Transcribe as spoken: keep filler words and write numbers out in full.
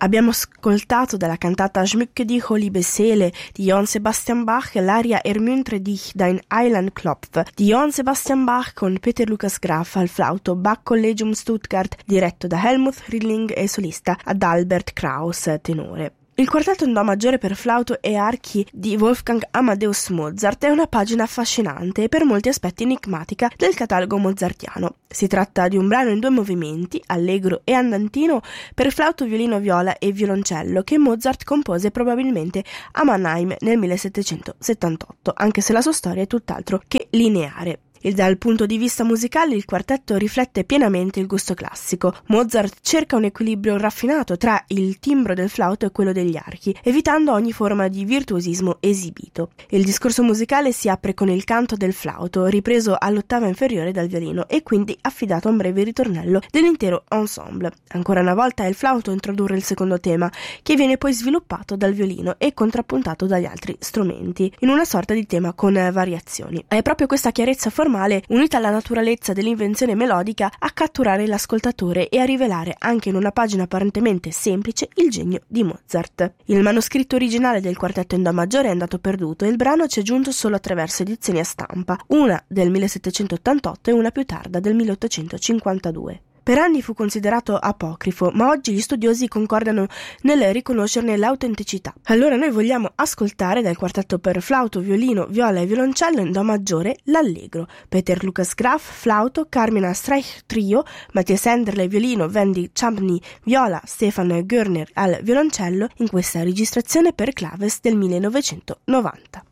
Abbiamo ascoltato dalla cantata Schmücke dich, o liebe Seele di Johann Sebastian Bach l'aria Ermuntre dich, dein Eiland klopf di Johann Sebastian Bach con Peter Lukas Graf al flauto, Bach Collegium Stuttgart diretto da Helmut Rilling e solista ad Albert Kraus tenore. Il quartetto in do maggiore per flauto e archi di Wolfgang Amadeus Mozart è una pagina affascinante e per molti aspetti enigmatica del catalogo mozartiano. Si tratta di un brano in due movimenti, allegro e andantino, per flauto, violino, viola e violoncello, che Mozart compose probabilmente a Mannheim nel millesettecentosettantotto, anche se la sua storia è tutt'altro che lineare. E dal punto di vista musicale il quartetto riflette pienamente il gusto classico. Mozart cerca un equilibrio raffinato tra il timbro del flauto e quello degli archi, evitando ogni forma di virtuosismo esibito. Il discorso musicale si apre con il canto del flauto, ripreso all'ottava inferiore dal violino e quindi affidato a un breve ritornello dell'intero ensemble. Ancora una volta è il flauto a introdurre il secondo tema, che viene poi sviluppato dal violino e contrappuntato dagli altri strumenti, in una sorta di tema con variazioni. È proprio questa chiarezza formale, unita alla naturalezza dell'invenzione melodica, a catturare l'ascoltatore e a rivelare, anche in una pagina apparentemente semplice, il genio di Mozart. Il manoscritto originale del quartetto in do maggiore è andato perduto e il brano ci è giunto solo attraverso edizioni a stampa, una del millesettecentottantotto e una più tarda del milleottocentocinquantadue. Per anni fu considerato apocrifo, ma oggi gli studiosi concordano nel riconoscerne l'autenticità. Allora noi vogliamo ascoltare dal quartetto per flauto, violino, viola e violoncello in do maggiore l'allegro. Peter Lukas Graf, flauto, Carmina Streich trio, Matthias Enderle violino, Wendy Champney viola, Stefan Görner al violoncello, in questa registrazione per claves del millenovecentonovanta.